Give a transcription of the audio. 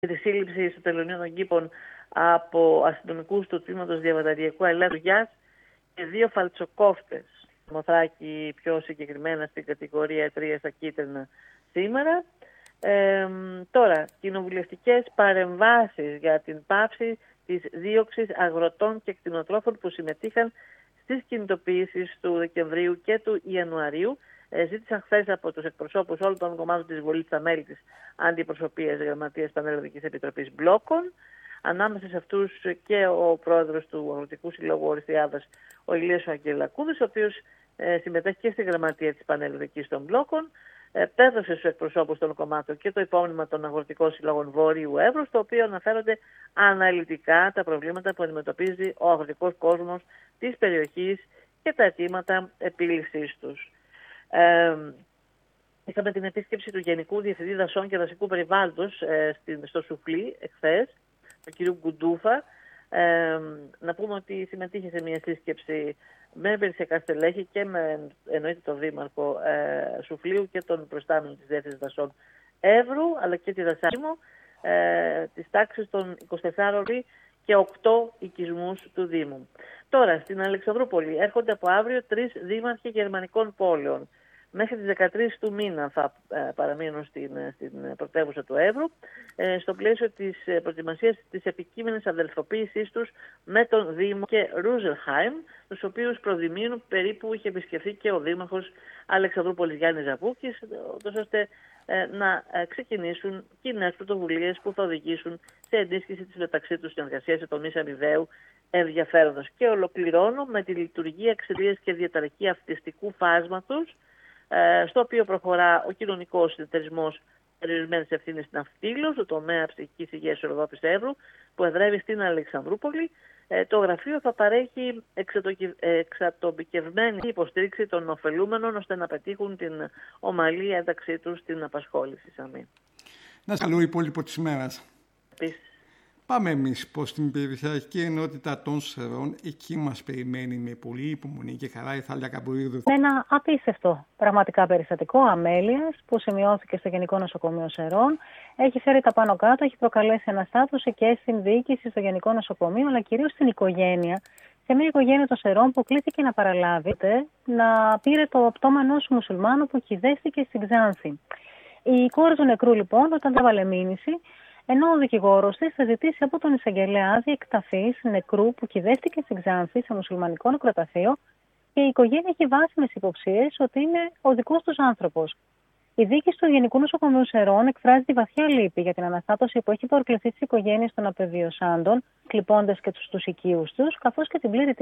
τη σύλληψη στο τελωνείο των Κήπων από αστυνομικούς του τμήματος διαβαταριακού ελέγχου Γιάς και 2 φαλτσοκόφτες. Μοθράκι πιο συγκεκριμένα στην κατηγορία 3 στα κίτρινα σήμερα. Τώρα, κοινοβουλευτικές παρεμβάσεις για την πάυση της δίωξης αγροτών και κτηνοτρόφων που συμμετείχαν στις κινητοποιήσεις του Δεκεμβρίου και του Ιανουαρίου. Ζήτησαν χθες από τους εκπροσώπους όλων των κομμάτων της Βουλής στα μέλη της Αντιπροσωπείας Γραμματείας Πανελλαδικής Επιτροπής Μπλόκων. Ανάμεσα σε αυτούς και ο πρόεδρος του Αγροτικού Συλλόγου Οριστιάδας, ο Ηλίας Αγγελακούδης, ο οποίος συμμετέχει και στη γραμματεία της Πανελλαδικής των Μπλόκων. Πέδωσε στους εκπροσώπους των κομμάτων και το υπόμνημα των Αγροτικών Συλλόγων Βόρειου Εύρου, στο οποίο αναφέρονται αναλυτικά τα προβλήματα που αντιμετωπίζει ο αγροτικός κόσμος της περιοχής και τα αιτήματα επίλυσης τους. Είχαμε την επίσκεψη του Γενικού Διευθυντή Δασών και Δασικού Περιβάλλοντος στο Σουφλί εχθές, του κ. Γκουντούφα. Να πούμε ότι συμμετείχε σε μια σύσκεψη με περιφερειακά στελέχη και με εννοείται τον Δήμαρχο Σουφλίου και τον προστάμενο της Διεύθυνσης Δασών Εύρου, αλλά και τη Δασάμου της τάξης των 24 και 8 οικισμούς του Δήμου. Τώρα, στην Αλεξανδρούπολη έρχονται από αύριο 3 δήμαρχοι γερμανικών πόλεων. Μέχρι τις 13 του μήνα θα παραμείνουν στην πρωτεύουσα του Εύρου, στο πλαίσιο της προετοιμασίας της επικείμενης αδελφοποίησής τους με τον Δήμο και Ρούζελχάιμ, τους οποίους προδημήνουν περίπου είχε επισκεφθεί και ο Δήμαρχος Αλεξανδρούπολης Γιάννης Ζαβούκης, ώστε να ξεκινήσουν κοινές πρωτοβουλίες που θα οδηγήσουν σε ενίσχυση της μεταξύ τους συνεργασίας σε τομείς αμοιβαίου ενδιαφέροντος. Και ολοκληρώνω με τη λειτουργία εξαιτίας και διαταραχή αυτιστικού φάσματος, στο οποίο προχωρά ο κοινωνικός συνεταιρισμός περιορισμένης ευθύνης Ναυτίλος, το τομέα ψυχικής υγείας της Ευρώπης Εύρου, που εδρεύει στην Αλεξανδρούπολη. Το γραφείο θα παρέχει εξατομικευμένη υποστήριξη των ωφελούμενων, ώστε να πετύχουν την ομαλή ένταξή τους στην απασχόληση. Να σε καλό υπόλοιπο της ημέρας. Επίσης. Πάμε εμείς πως στην περιφερειακή ενότητα των Σερών, εκεί μας περιμένει με πολύ υπομονή και χαρά η Θάλια Καμπουρίδου. Ένα απίστευτο πραγματικά περιστατικό αμέλειας που σημειώθηκε στο Γενικό Νοσοκομείο Σερών. Έχει φέρει τα πάνω κάτω, έχει προκαλέσει αναστάτωση και στην διοίκηση στο Γενικό Νοσοκομείο, αλλά κυρίως στην οικογένεια. Σε μια οικογένεια των Σερών που κλήθηκε να παραλάβει, να πήρε το πτώμα ενός μουσουλμάνου που χυδέστηκε στην Ξάνθη. Η κόρη του νεκρού λοιπόν, όταν έβαλε μήνυση, ενώ ο δικηγόρος της θα ζητήσει από τον εισαγγελέα άδεια εκταφής νεκρού που κυδεύτηκε στην Ξάνθη σε μουσουλμανικό νεκροταφείο, και η οικογένεια έχει βάσιμες υποψίες ότι είναι ο δικός τους άνθρωπος. Η διοίκηση του Γενικού Νοσοκομείου Σερών εκφράζει τη βαθιά λύπη για την αναστάτωση που έχει προκληθεί στις οικογένειες των απεβιωσάντων, κλειπώντας και τους οικείους τους, καθώς και την πλήρη